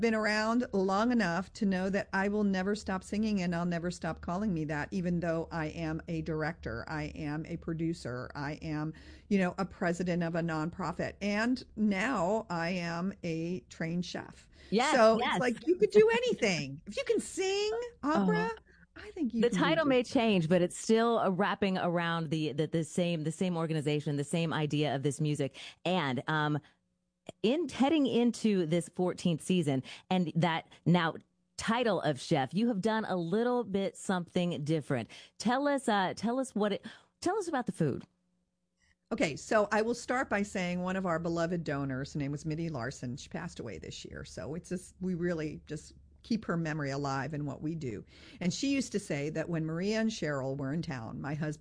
been around long enough to know that I will never stop singing and I'll never stop calling me that, even though I am a director, I am a producer, I am, a president of a nonprofit, and now I am a trained chef. Yes, So it's yes. like you could do anything. If you can sing opera, Oh, I think you the can do title just may change, but it's still wrapping around the same organization, the same idea of this music. And in heading into this 14th season and that now title of chef, you have done a little bit something different. Tell us about the food. Okay, so I will start by saying one of our beloved donors, her name was Mitty Larson. She passed away this year. So it's just, we really just keep her memory alive in what we do. And she used to say that when Maria and Cheryl were in town,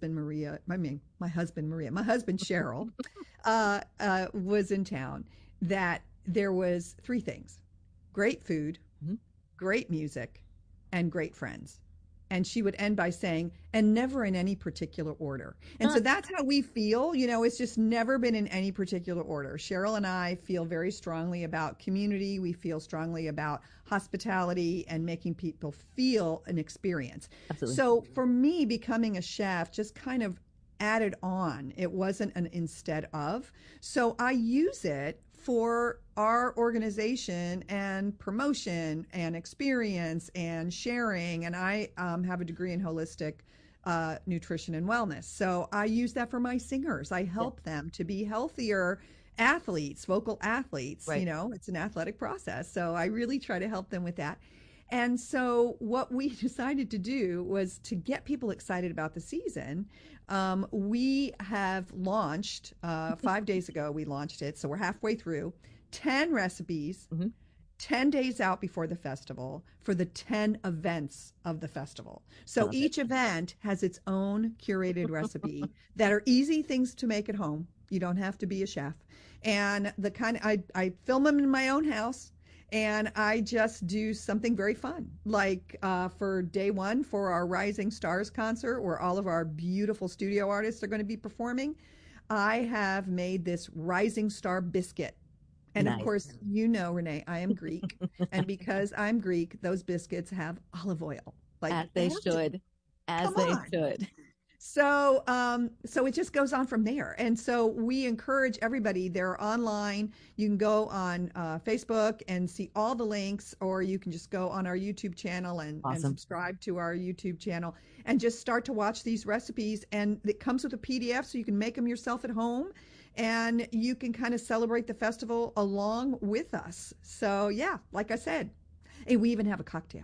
my husband Cheryl was in town, that there was three things: great food, Mhm. great music, and great friends. And she would end by saying, and never in any particular order. And so Huh. that's how we feel. It's just never been in any particular order. Cheryl and I feel very strongly about community. We feel strongly about hospitality and making people feel an experience. Absolutely. So for me, becoming a chef just kind of added on. It wasn't an instead of. So I use it for our organization and promotion and experience and sharing. And I have a degree in holistic nutrition and wellness. So I use that for my singers. I Yeah. help them to be healthier athletes, vocal athletes. Right. It's an athletic process. So I really try to help them with that. And so, what we decided to do was to get people excited about the season. We have launched 5 days ago, we launched it. So, we're halfway through 10 recipes, Hmm. 10 days out before the festival for the 10 events of the festival. I So, love it. each event has its own curated recipe that are easy things to make at home. You don't have to be a chef. And I film them in my own house, and I just do something very fun. Like for day one, for our Rising Stars concert, where all of our beautiful studio artists are going to be performing, I have made this Rising Star biscuit. And of Nice. course, Renee, I am Greek. And because I'm Greek, those biscuits have olive oil. Like As they they have to. should. As Come they on. should. So it just goes on from there. And so we encourage everybody. They're online. You can go on Facebook and see all the links, or you can just go on our YouTube channel and Awesome. subscribe to our YouTube channel and just start to watch these recipes. And it comes with a PDF, so you can make them yourself at home, and you can kind of celebrate the festival along with us. So yeah, like I said, and we even have a cocktail.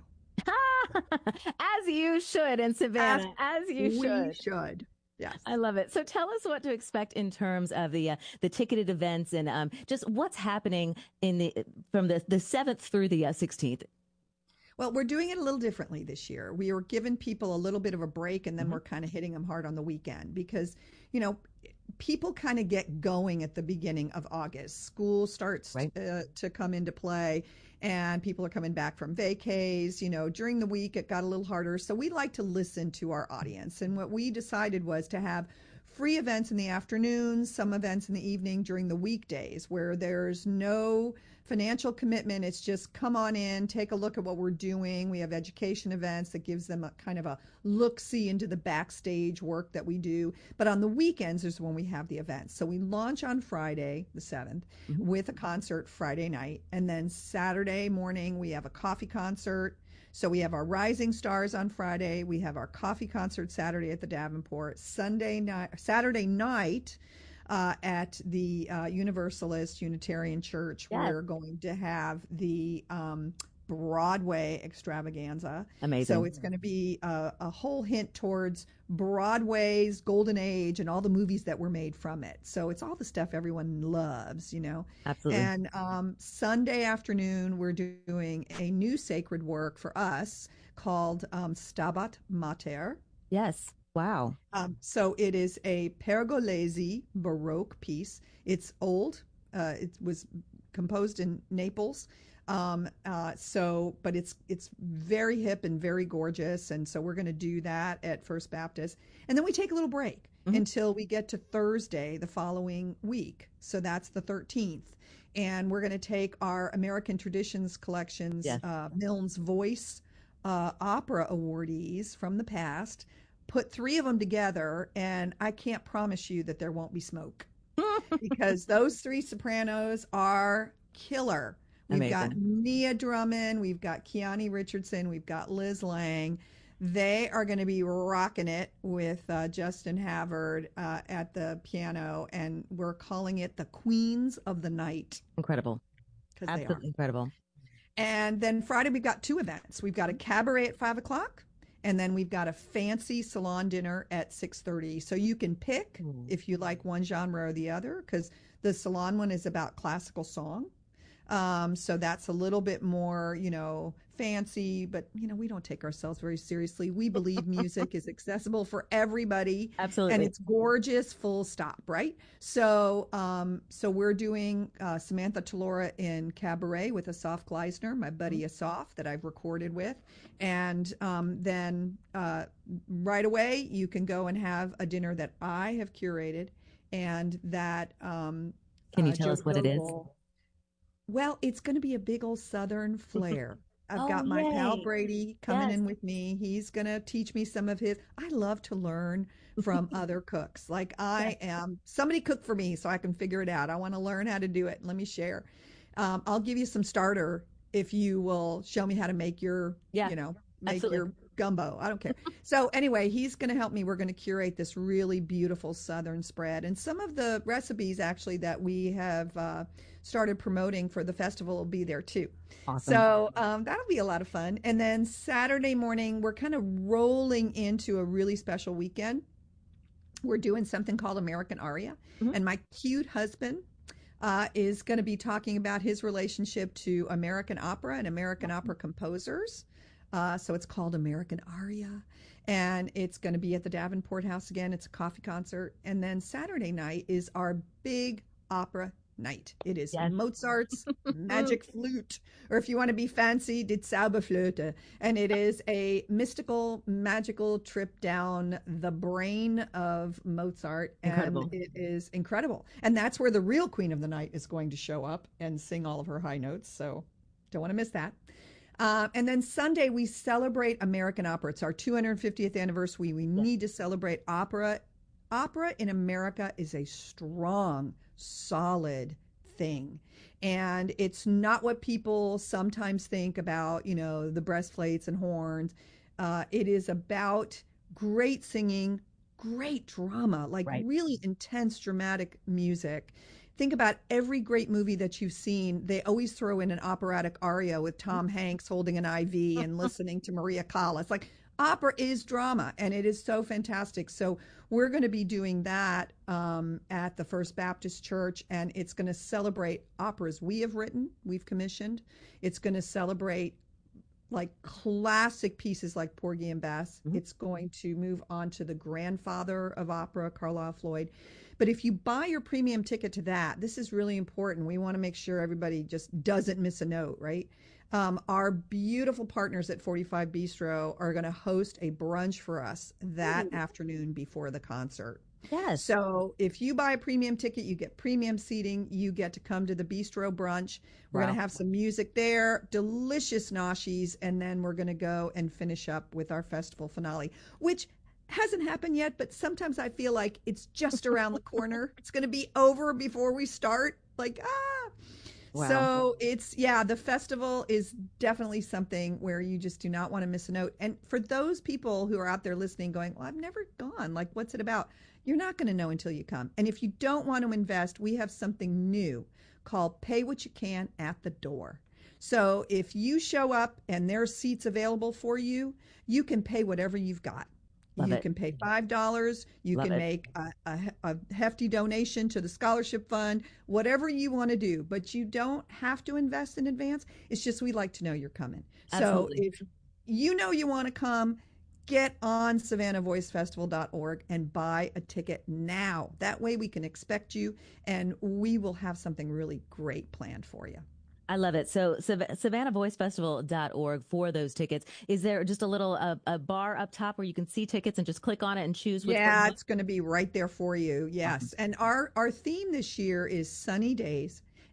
As you should in As Savannah, as you we should. should. Yes. I love it. So tell us what to expect in terms of the ticketed events and just what's happening in the from the 7th through the 16th. Well, we're doing it a little differently this year. We are giving people a little bit of a break, and then Hmm. we're kind of hitting them hard on the weekend because, you know, people kind of get going at the beginning of August. School starts Right. to come into play, and people are coming back from vacays. During the week, it got a little harder. So we like to listen to our audience. And what we decided was to have free events in the afternoons, some events in the evening during the weekdays where there's no financial commitment. It's just come on in, take a look at what we're doing. We have education events that gives them a kind of a look see into the backstage work that we do. But on the weekends is when we have the events. So we launch on Friday, the 7th, Hmm. with a concert Friday night. And then Saturday morning, we have a coffee concert. So we have our Rising Stars on Friday. We have our coffee concert Saturday at the Davenport. Saturday night, at the Universalist Unitarian Church, Yes. we're going to have the Broadway extravaganza. So Amazing. it's going to be a whole hint towards Broadway's golden age and all the movies that were made from it. So it's all the stuff everyone loves. Absolutely. And Sunday afternoon, we're doing a new sacred work for us called Stabat Mater. Yes. Wow. So it is a Pergolesi Baroque piece. It's old. It was composed in Naples. But it's very hip and very gorgeous. And so we're going to do that at First Baptist. And then we take a little break Hmm. until we get to Thursday the following week. So that's the 13th. and we're going to take our American Traditions Collections Yes. Milne's Voice opera awardees from the past, put three of them together, and I can't promise you that there won't be smoke because those three sopranos are killer. We've got Amazing. Nia Drummond, we've got Kiani Richardson, we've got Liz Lang. They are going to be rocking it with Justin Havard at the piano, and we're calling it the Queens of the Night Incredible. because they are. Absolutely incredible. And then Friday, we've got two events. We've got a cabaret at 5 o'clock, and then we've got a fancy salon dinner at 6:30. So you can pick if you like one genre or the other, because the salon one is about classical song. So that's a little bit more, fancy, but we don't take ourselves very seriously. We believe music is accessible for everybody and Absolutely. it's gorgeous, full stop, right? So we're doing Samantha Talora in Cabaret with Asaf Gleisner, my buddy Asaf that I've recorded with. And then right away, you can go and have a dinner that I have curated and that Can you tell Joe us what it is? Vogel. Well, it's going to be a big old Southern flair. I've Oh, got my pal yay. Brady coming Yes. in with me. He's going to teach me some of his. I love to learn from other cooks. Like Yes. somebody cook for me so I can figure it out. I want to learn how to do it. Let me share. I'll give you some starter if you will show me how to make your, Yeah. make Absolutely. your gumbo. I don't care. So anyway, he's going to help me. We're going to curate this really beautiful Southern spread. And some of the recipes actually that we have started promoting for the festival will be there too. Awesome. So that'll be a lot of fun. And then Saturday morning, we're kind of rolling into a really special weekend. We're doing something called American Aria. Mhm. And my cute husband is going to be talking about his relationship to American opera and American opera composers. So it's called American Aria. And it's going to be at the Davenport House again. It's a coffee concert. And then Saturday night is our big opera night. It is Yes. Mozart's Magic Flute, or if you want to be fancy, Die Zauberflöte. And it is a mystical, magical trip down the brain of Mozart. Incredible. And it is incredible. And that's where the real queen of the night is going to show up and sing all of her high notes. So don't want to miss that. And then Sunday, we celebrate American opera. It's our 250th anniversary. We need to celebrate opera. Opera in America is a strong, solid thing. And it's not what people sometimes think about, the breastplates and horns. It is about great singing, great drama, like Right. really intense, dramatic music. Think about every great movie that you've seen. They always throw in an operatic aria with Tom Hanks holding an IV and listening to Maria Callas. Like opera is drama, and it is so fantastic. So we're going to be doing that at the First Baptist Church, and it's going to celebrate operas we have written, we've commissioned. It's going to celebrate like classic pieces like Porgy and Bess. Mhm. It's going to move on to the grandfather of opera, Carlisle Floyd. But if you buy your premium ticket to that, this is really important. We want to make sure everybody just doesn't miss a note, right? Our beautiful partners at 45 Bistro are going to host a brunch for us that afternoon before the concert. Yes. So if you buy a premium ticket, you get premium seating. You get to come to the bistro brunch. We're Wow. going to have some music there, delicious noshies, and then we're going to go and finish up with our festival finale, which hasn't happened yet, but sometimes I feel like it's just around the corner. It's going to be over before we start. Like, Wow. So the festival is definitely something where you just do not want to miss a note. And for those people who are out there listening going, well, I've never gone, like, what's it about? You're not going to know until you come. And if you don't want to invest, we have something new called Pay What You Can at the Door. So if you show up and there are seats available for you, you can pay whatever you've got. Love You it. can pay $5. You Love can it. make a hefty donation to the scholarship fund, whatever you want to do. But you don't have to invest in advance. It's just we'd like to know you're coming. Absolutely. So if you know you want to come, get on SavannahVoiceFestival.org and buy a ticket now. That way we can expect you and we will have something really great planned for you. I love it. So SavannahVoiceFestival.org for those tickets. Is there just a little a bar up top where you can see tickets and just click on it and choose which Yeah, one? it's going to be right there for you. Yes. And our theme this year is sunny days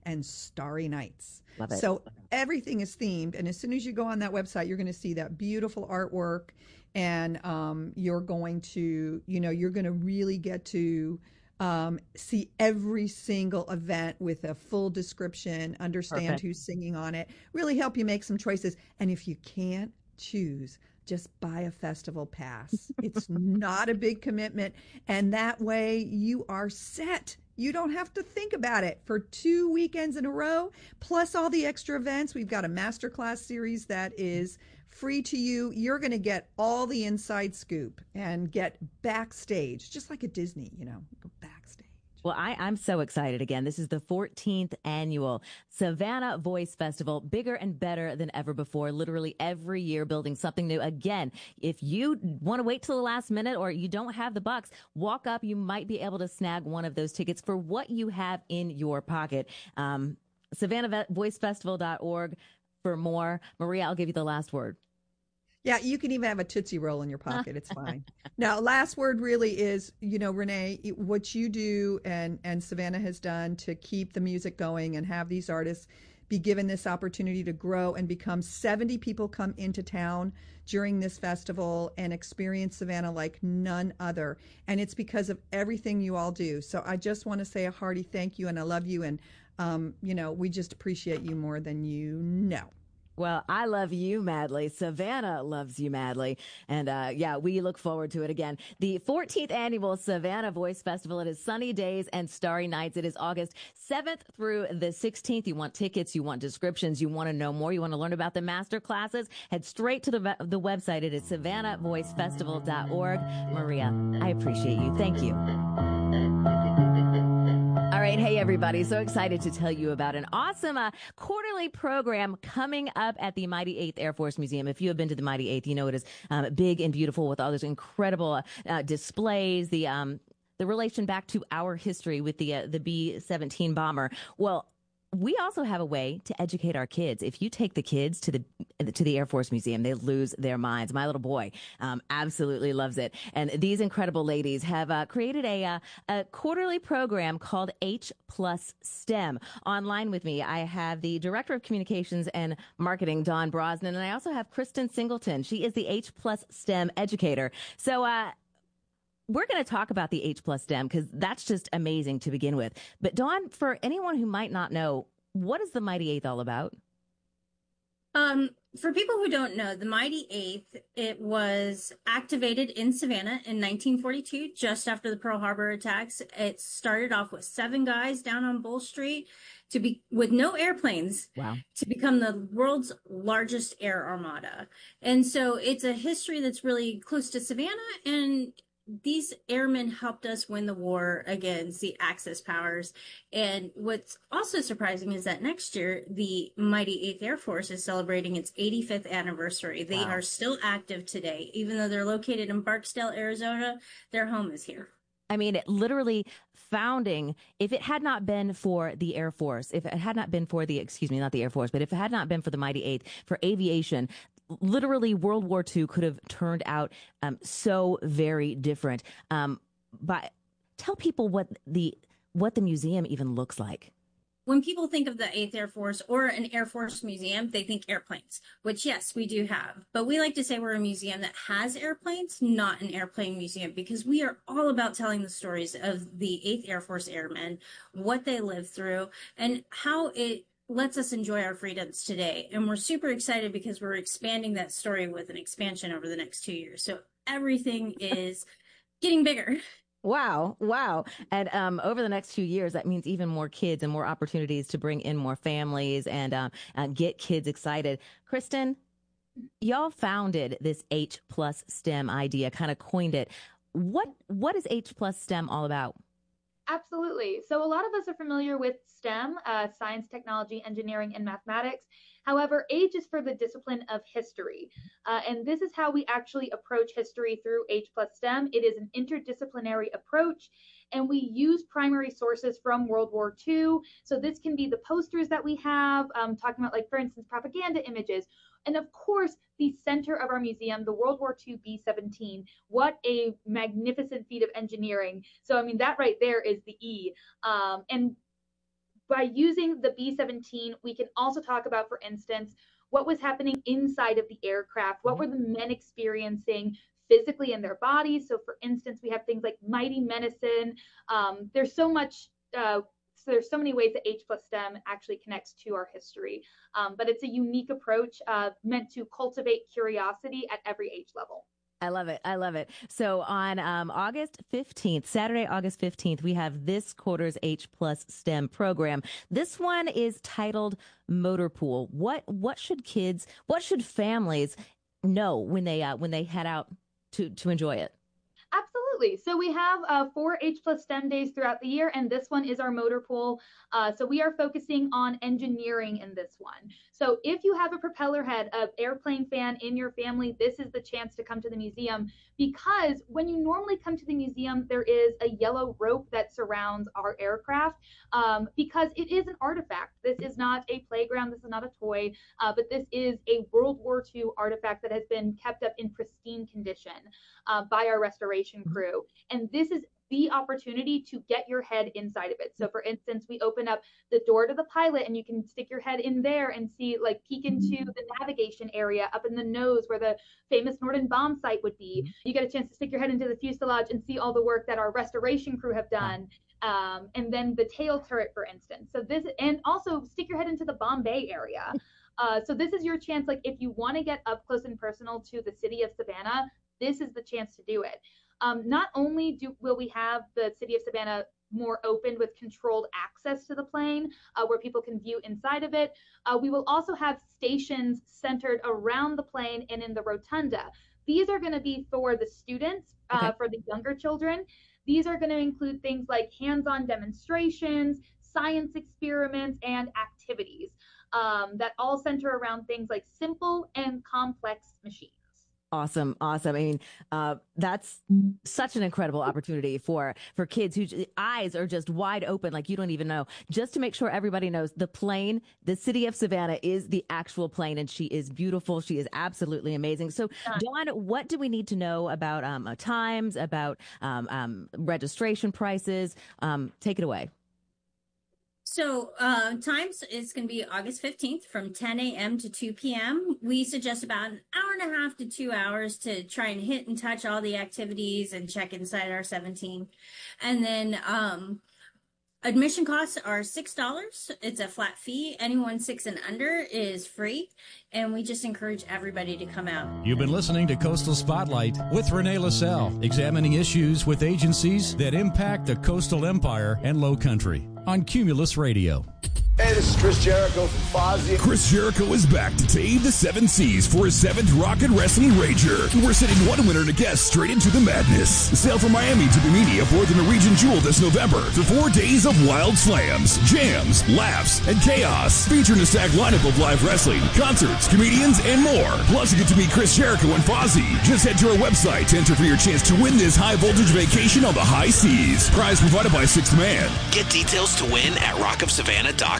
and Starry Nights. Love it. So everything is themed. And as soon as you go on that website, you're going to see that beautiful artwork. And you're going to, you're going to really get to see every single event with a full description, understand Perfect. who's singing on it, really help you make some choices. And if you can't choose, just buy a festival pass. It's not a big commitment. And that way you are set. You don't have to think about it for 2 weekends in a row, plus all the extra events. We've got a masterclass series that is free to you. You're going to get all the inside scoop and get backstage, just like at Disney, go backstage. Well, I'm so excited again. This is the 14th annual Savannah Voice Festival, bigger and better than ever before, literally every year building something new. Again, if you want to wait till the last minute or you don't have the bucks, walk up. You might be able to snag one of those tickets for what you have in your pocket. SavannahVoiceFestival.org for more. Maria, I'll give you the last word. Yeah, you can even have a Tootsie Roll in your pocket. It's fine. Now, last word really is, Renee, what you do and Savannah has done to keep the music going and have these artists be given this opportunity to grow and become 70 people come into town during this festival and experience Savannah like none other. And it's because of everything you all do. So I just want to say a hearty thank you and I love you. And, we just appreciate you more than you know. Well, I love you madly. Savannah loves you madly. And we look forward to it again. The 14th annual Savannah Voice Festival. It is sunny days and starry nights. It is August 7th through the 16th. You want tickets, you want descriptions, you want to know more, you want to learn about the master classes, head straight to the website. It is SavannahVoiceFestival.org. Maria, I appreciate you. Thank you. All right. Hey, everybody. So excited to tell you about an awesome quarterly program coming up at the Mighty 8th Air Force Museum. If you have been to the Mighty 8th, you know it is big and beautiful with all those incredible displays, the relation back to our history with the B-17 bomber. Well, we also have a way to educate our kids. If you take the kids to the Air Force Museum, they lose their minds. My little boy absolutely loves it. And these incredible ladies have created a quarterly program called H Plus STEM. Online with me, I have the Director of Communications and Marketing, Dawn Brosnan, and I also have Kristen Singleton. She is the H Plus STEM educator. So, we're going to talk about the H Plus STEM because that's just amazing to begin with. But Dawn, for anyone who might not know, what is the Mighty Eighth all about? For people who don't know, the Mighty Eighth, it was activated in Savannah in 1942, just after the Pearl Harbor attacks. It started off with 7 guys down on Bull Street with no airplanes. Wow. To become the world's largest air armada. And so it's a history that's really close to Savannah, and these airmen helped us win the war against the Axis powers. And what's also surprising is that next year, the Mighty 8th Air Force is celebrating its 85th anniversary. They are still active today. Even though they're located in Barksdale, Arizona, their home is here. I mean, it literally founding, if it had not been for the Air Force, if it had not been for not the Air Force, but if it had not been for the Mighty Eighth, for aviation, literally World War II could have turned out so very different. But tell people what the museum even looks like. When people think of the 8th Air Force or an Air Force museum, they think airplanes, which, yes, we do have. But we like to say we're a museum that has airplanes, not an airplane museum, because we are all about telling the stories of the 8th Air Force airmen, what they lived through, and how it lets us enjoy our freedoms today. And we're super excited because we're expanding that story with an expansion over the next 2 years. So everything is getting bigger. Wow. And over the next few years, that means even more kids and more opportunities to bring in more families and get kids excited. Kristen, y'all founded this H plus STEM idea, kind of coined it. What is H plus STEM all about? Absolutely. So a lot of us are familiar with STEM, science, technology, engineering, and mathematics. However, H is for the discipline of history. And this is how we actually approach history through H plus STEM. It is an interdisciplinary approach, and we use primary sources from World War II. So this can be the posters that we have, talking about, like, for instance, propaganda images. And of course, the center of our museum, the World War II B-17. What a magnificent feat of engineering. So, I mean, that right there is the E. by using the B-17, we can also talk about, for instance, what was happening inside of the aircraft. What were the men experiencing physically in their bodies? So, for instance, we have things like Mighty Medicine. There's so much. So there's so many ways that H plus STEM actually connects to our history. But it's a unique approach meant to cultivate curiosity at every age level. I love it. I love it. So on August 15th, Saturday, August 15th, we have this quarter's H plus STEM program. This one is titled Motor Pool. What should families know when they head out to enjoy it? Absolutely. So we have 4 H plus STEM days throughout the year, and this one is our motor pool. So we are focusing on engineering in this one. So if you have a propeller head, an airplane fan in your family, this is the chance to come to the museum, because when you normally come to the museum, there is a yellow rope that surrounds our aircraft because it is an artifact. This is not a playground. This is not a toy, but this is a World War II artifact that has been kept up in pristine condition by our restoration crew. And this is the opportunity to get your head inside of it. So for instance, we open up the door to the pilot and you can stick your head in there and see, like, peek into the navigation area up in the nose where the famous Norden bomb site would be. You get a chance to stick your head into the fuselage and see all the work that our restoration crew have done. And then the tail turret, for instance. So this, and also stick your head into the bomb bay area. So this is your chance, like, if you want to get up close and personal to the city of Savannah, this is the chance to do it. Not only will we have the city of Savannah more open with controlled access to the plane where people can view inside of it, we will also have stations centered around the plane and in the rotunda. These are going to be for the students, for the younger children. These are going to include things like hands-on demonstrations, science experiments, and activities that all center around things like simple and complex machines. Awesome. I mean, that's such an incredible opportunity for kids whose eyes are just wide open, like you don't even know. Just to make sure everybody knows, the plane, the city of Savannah, is the actual plane, and she is beautiful. She is absolutely amazing. So, Dawn, what do we need to know about times, about registration prices? Take it away. So times is going to be August 15th from 10 a.m. to 2 p.m. We suggest about an hour and a half to 2 hours to try and hit and touch all the activities and check inside our 17. And then admission costs are $6. It's a flat fee. Anyone 6 and under is free. And we just encourage everybody to come out. You've been listening to Coastal Spotlight with Renee LaSalle, examining issues with agencies that impact the coastal empire and low country on Cumulus Radio. Hey, this is Chris Jericho from Fozzy. Chris Jericho is back to tame the 7 Seas for his 7th Rocket Wrestling Rager. We're sending one winner and a guest straight into the madness. Sail from Miami to Bimini aboard the Norwegian Jewel this November for 4 days of wild slams, jams, laughs, and chaos. Featuring a stacked lineup of live wrestling, concerts, comedians, and more. Plus, you get to meet Chris Jericho and Fozzy. Just head to our website to enter for your chance to win this high-voltage vacation on the high seas. Prize provided by Sixth Man. Get details to win at rockofsavannah.com.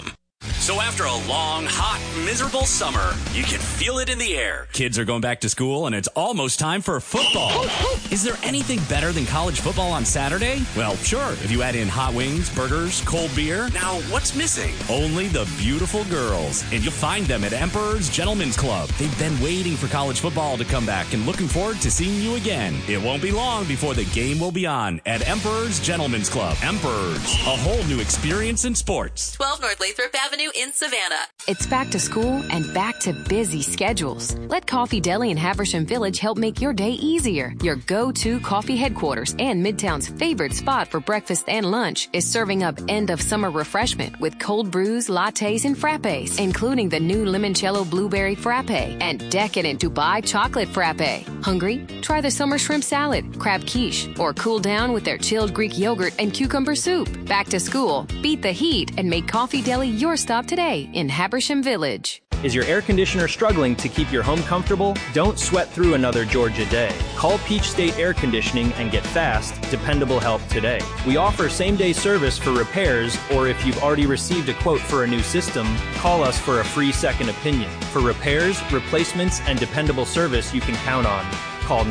So after a long, hot, miserable summer, you can feel it in the air. Kids are going back to school, and it's almost time for football. Is there anything better than college football on Saturday? Well, sure, if you add in hot wings, burgers, cold beer. Now, what's missing? Only the beautiful girls. And you'll find them at Emperor's Gentlemen's Club. They've been waiting for college football to come back and looking forward to seeing you again. It won't be long before the game will be on at Emperor's Gentlemen's Club. Emperor's, a whole new experience in sports. 12 North Lathrop Avenue in Savannah. It's back to school and back to busy schedules. Let Coffee Deli in Haversham Village help make your day easier. Your go-to coffee headquarters and Midtown's favorite spot for breakfast and lunch is serving up end-of-summer refreshment with cold brews, lattes, and frappes, including the new limoncello blueberry frappe and decadent Dubai chocolate frappe. Hungry? Try the summer shrimp salad, crab quiche, or cool down with their chilled Greek yogurt and cucumber soup. Back to school, beat the heat, and make Coffee Deli your stop today in Habersham Village. Is your air conditioner struggling to keep your home comfortable? Don't sweat through another Georgia day. Call Peach State Air Conditioning and get fast, dependable help today. We offer same-day service for repairs, or if you've already received a quote for a new system, call us for a free second opinion. For repairs, replacements, and dependable service you can count on, call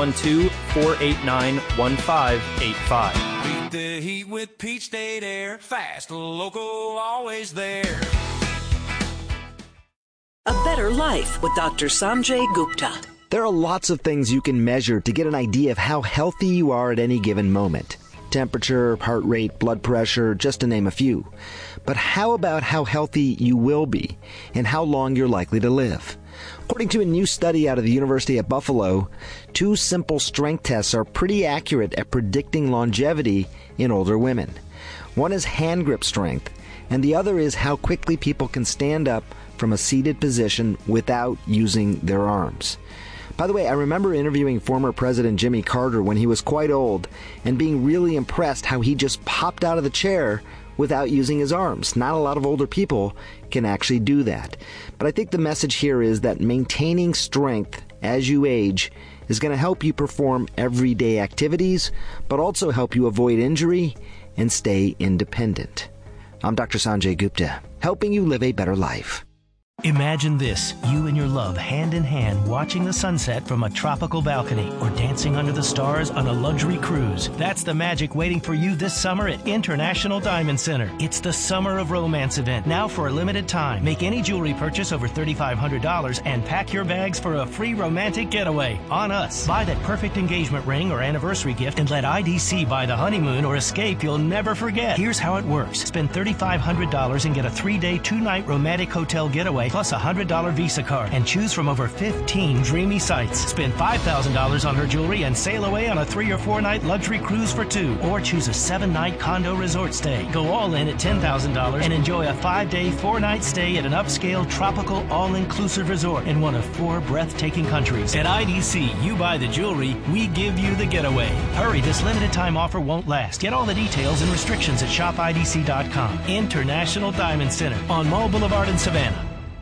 912-489-1585. Beat the heat with Peach State Air. Fast, local, always there. A Better Life with Dr. Sanjay Gupta. There are lots of things you can measure to get an idea of how healthy you are at any given moment. Temperature, heart rate, blood pressure, just to name a few. But how about how healthy you will be and how long you're likely to live? According to a new study out of the University of Buffalo, 2 simple strength tests are pretty accurate at predicting longevity in older women. One is hand grip strength, and the other is how quickly people can stand up from a seated position without using their arms. By the way, I remember interviewing former President Jimmy Carter when he was quite old and being really impressed how he just popped out of the chair without using his arms. Not a lot of older people can actually do that. But I think the message here is that maintaining strength as you age is going to help you perform everyday activities, but also help you avoid injury and stay independent. I'm Dr. Sanjay Gupta, helping you live a better life. Imagine this, you and your love hand in hand watching the sunset from a tropical balcony or dancing under the stars on a luxury cruise. That's the magic waiting for you this summer at International Diamond Center. It's the Summer of Romance event, now for a limited time. Make any jewelry purchase over $3,500 and pack your bags for a free romantic getaway on us. Buy that perfect engagement ring or anniversary gift and let IDC buy the honeymoon or escape you'll never forget. Here's how it works. Spend $3,500 and get a 3-day, 2-night romantic hotel getaway plus a $100 Visa card and choose from over 15 dreamy sites. Spend $5,000 on her jewelry and sail away on a 3- or 4-night luxury cruise for 2, or choose a 7-night condo resort stay. Go all in at $10,000 and enjoy a 5-day, 4-night stay at an upscale tropical all-inclusive resort in one of 4 breathtaking countries. At IDC, you buy the jewelry, we give you the getaway. Hurry, this limited time offer won't last. Get all the details and restrictions at shopidc.com. International Diamond Center on Mall Boulevard in Savannah.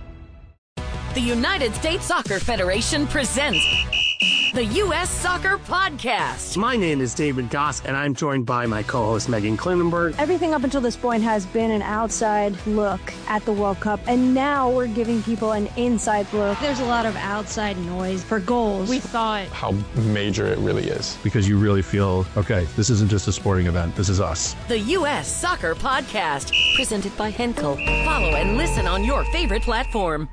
The United States Soccer Federation presents the U.S. Soccer Podcast. My name is David Goss, and I'm joined by my co-host Megan Klinenberg. Everything up until this point has been an outside look at the World Cup, and now we're giving people an inside look. There's a lot of outside noise for goals. We thought how major it really is. Because you really feel, okay, this isn't just a sporting event, this is us. The U.S. Soccer Podcast, presented by Henkel. Follow and listen on your favorite platform.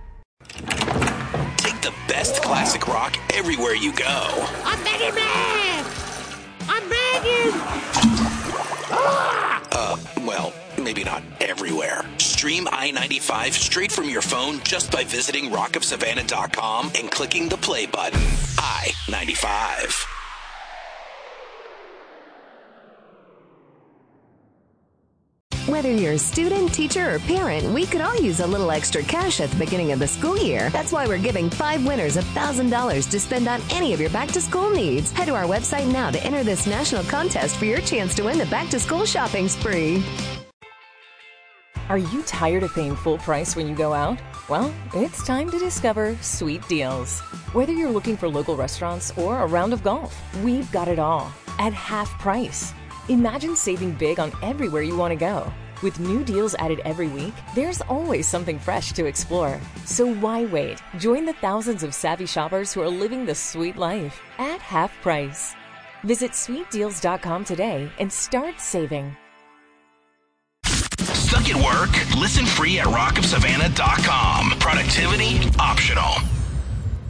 Take the best classic rock everywhere you go. I'm begging, man! I'm begging! Well, maybe not everywhere. Stream I-95 straight from your phone just by visiting rockofsavannah.com and clicking the play button. I-95. Whether you're a student, teacher, or parent, we could all use a little extra cash at the beginning of the school year. That's why we're giving 5 winners $1,000 to spend on any of your back-to-school needs. Head to our website now to enter this national contest for your chance to win the back-to-school shopping spree. Are you tired of paying full price when you go out? Well, it's time to discover Sweet Deals. Whether you're looking for local restaurants or a round of golf, we've got it all at half price. Imagine saving big on everywhere you want to go. With new deals added every week, there's always something fresh to explore. So why wait? Join the thousands of savvy shoppers who are living the sweet life at half price. Visit sweetdeals.com today and start saving. Stuck at work? Listen free at rockofsavannah.com. Productivity optional.